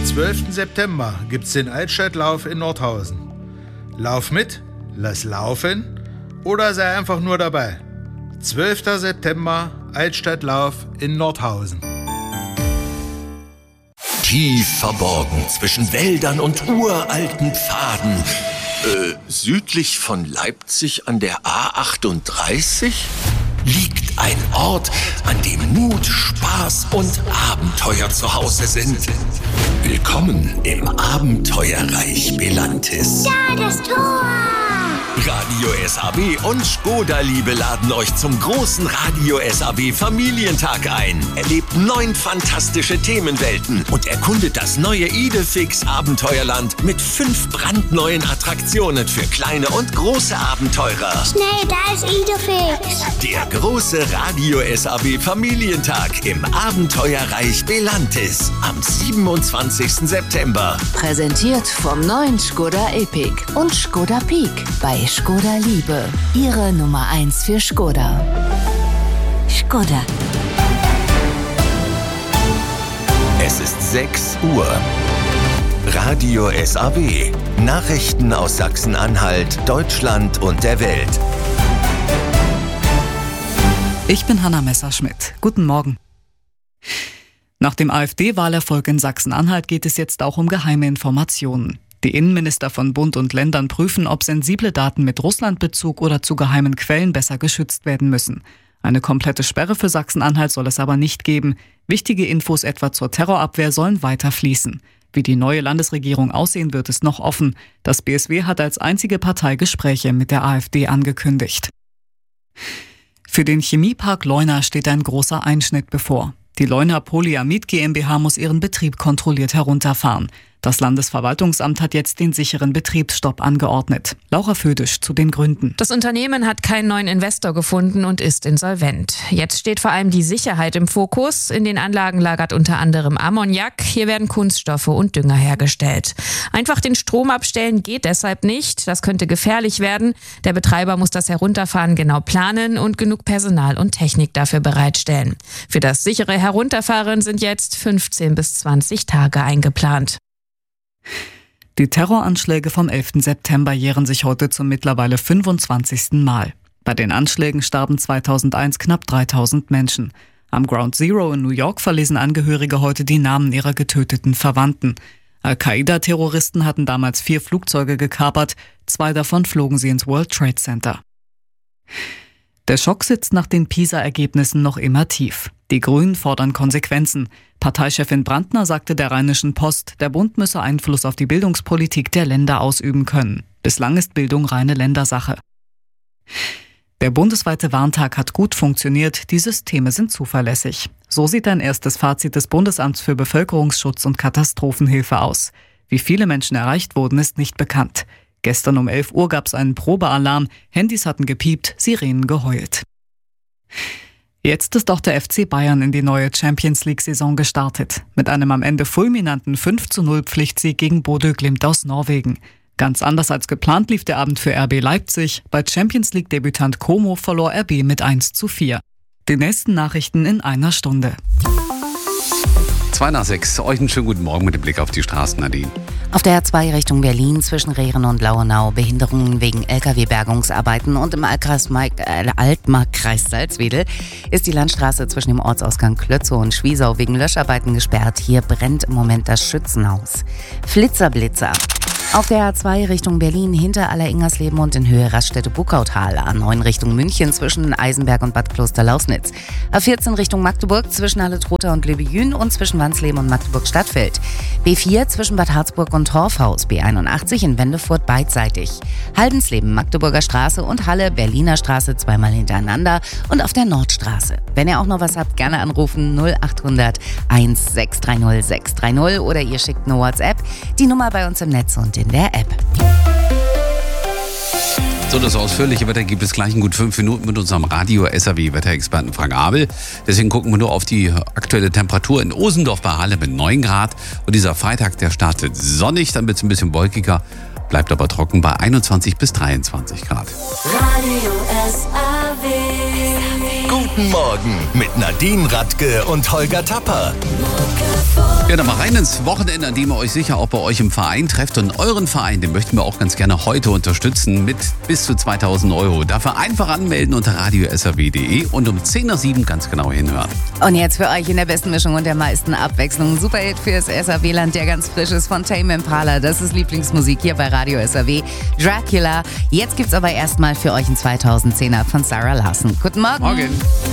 12. September gibt's den Altstadtlauf in Nordhausen. Lauf mit, lass laufen oder sei einfach nur dabei. 12. September, Altstadtlauf in Nordhausen. Tief verborgen zwischen Wäldern und uralten Pfaden. Südlich von Leipzig an der A38 liegt ein Ort, an dem Mut, Spaß und Abenteuer zu Hause sind. Willkommen im Abenteuerreich Belantis. Da, das Tor! Radio SAW und Škoda Liebe laden euch zum großen Radio SAW Familientag ein. Erlebt 9 fantastische Themenwelten und erkundet das neue Idefix Abenteuerland mit 5 brandneuen Attraktionen für kleine und große Abenteurer. Schnell, da ist Idefix. Der große Radio SAW Familientag im Abenteuerreich Belantis am 27. September. Präsentiert vom neuen Škoda Epiq und Škoda Peak bei Škoda Liebe. Ihre Nummer 1 für Škoda. Škoda. Es ist 6 Uhr. Radio SAW. Nachrichten aus Sachsen-Anhalt, Deutschland und der Welt. Ich bin Hanna Messerschmidt. Guten Morgen. Nach dem AfD-Wahlerfolg in Sachsen-Anhalt geht es jetzt auch um geheime Informationen. Die Innenminister von Bund und Ländern prüfen, ob sensible Daten mit Russlandbezug oder zu geheimen Quellen besser geschützt werden müssen. Eine komplette Sperre für Sachsen-Anhalt soll es aber nicht geben. Wichtige Infos etwa zur Terrorabwehr sollen weiter fließen. Wie die neue Landesregierung aussehen wird, ist noch offen. Das BSW hat als einzige Partei Gespräche mit der AfD angekündigt. Für den Chemiepark Leuna steht ein großer Einschnitt bevor. Die Leuna Polyamid GmbH muss ihren Betrieb kontrolliert herunterfahren. Das Landesverwaltungsamt hat jetzt den sicheren Betriebsstopp angeordnet. Laura Födisch zu den Gründen. Das Unternehmen hat keinen neuen Investor gefunden und ist insolvent. Jetzt steht vor allem die Sicherheit im Fokus. In den Anlagen lagert unter anderem Ammoniak. Hier werden Kunststoffe und Dünger hergestellt. Einfach den Strom abstellen geht deshalb nicht. Das könnte gefährlich werden. Der Betreiber muss das Herunterfahren genau planen und genug Personal und Technik dafür bereitstellen. Für das sichere Herunterfahren sind jetzt 15 bis 20 Tage eingeplant. Die Terroranschläge vom 11. September jähren sich heute zum mittlerweile 25. Mal. Bei den Anschlägen starben 2001 knapp 3000 Menschen. Am Ground Zero in New York verlesen Angehörige heute die Namen ihrer getöteten Verwandten. Al-Qaida-Terroristen hatten damals 4 Flugzeuge gekapert, 2 davon flogen sie ins World Trade Center. Der Schock sitzt nach den PISA-Ergebnissen noch immer tief. Die Grünen fordern Konsequenzen. Parteichefin Brandner sagte der Rheinischen Post, der Bund müsse Einfluss auf die Bildungspolitik der Länder ausüben können. Bislang ist Bildung reine Ländersache. Der bundesweite Warntag hat gut funktioniert, die Systeme sind zuverlässig. So sieht ein erstes Fazit des Bundesamts für Bevölkerungsschutz und Katastrophenhilfe aus. Wie viele Menschen erreicht wurden, ist nicht bekannt. Gestern um 11 Uhr gab es einen Probealarm, Handys hatten gepiept, Sirenen geheult. Jetzt ist auch der FC Bayern in die neue Champions-League-Saison gestartet. Mit einem am Ende fulminanten 5:0 Pflichtsieg gegen Bodø Glimt aus Norwegen. Ganz anders als geplant lief der Abend für RB Leipzig. Bei Champions-League-Debütant Como verlor RB mit 1:4. Die nächsten Nachrichten in einer Stunde. 5:02. Euch einen schönen guten Morgen mit dem Blick auf die Straßen, Nadine. Auf der A2 Richtung Berlin zwischen Rehren und Lauenau Behinderungen wegen Lkw-Bergungsarbeiten und im Altmarkkreis Salzwedel ist die Landstraße zwischen dem Ortsausgang Klötzow und Schwiesau wegen Löscharbeiten gesperrt. Hier brennt im Moment das Schützenhaus. Flitzer. Auf der A2 Richtung Berlin hinter Aller-Ingersleben und in Höhe Raststätte-Buckautal. A9 Richtung München zwischen Eisenberg und Bad Kloster-Lausnitz. A14 Richtung Magdeburg zwischen Halle-Trotha und Löbejün und zwischen Wansleben und Magdeburg-Stadtfeld. B4 zwischen Bad Harzburg und Torfhaus. B81 in Wendefurt beidseitig. Haldensleben, Magdeburger Straße und Halle, Berliner Straße zweimal hintereinander und auf der Nordstraße. Wenn ihr auch noch was habt, gerne anrufen 0800 1630 630 oder ihr schickt eine WhatsApp. Die Nummer bei uns im Netz und in der App. So, das ausführliche Wetter gibt es gleich in gut 5 Minuten mit unserem Radio-SAW-Wetterexperten Frank Abel. Deswegen gucken wir nur auf die aktuelle Temperatur in Osendorf bei Halle mit 9 Grad. Und dieser Freitag, der startet sonnig, dann wird es ein bisschen wolkiger, bleibt aber trocken bei 21 bis 23 Grad. Radio SAW. Guten Guten Morgen mit Nadine Radke und Holger Tapper. Ja, dann mal rein ins Wochenende, an dem ihr euch sicher auch bei euch im Verein trefft. Und euren Verein, den möchten wir auch ganz gerne heute unterstützen mit bis zu 2.000 €. Dafür einfach anmelden unter radio.saw.de und um 10:07 ganz genau hinhören. Und jetzt für euch in der besten Mischung und der meisten Abwechslung. Superhit fürs SAW-Land, der ganz frisch ist von Tame Impala. Das ist Lieblingsmusik hier bei Radio SAW. Dracula. Jetzt gibt's aber erstmal für euch einen 2010er von Sarah Larson. Guten Morgen. Morgen.